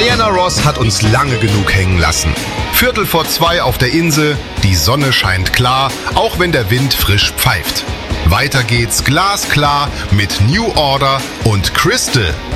Diana Ross hat uns lange genug hängen lassen. 1:45 auf der Insel, die Sonne scheint klar, auch wenn der Wind frisch pfeift. Weiter geht's glasklar mit New Order und Crystal.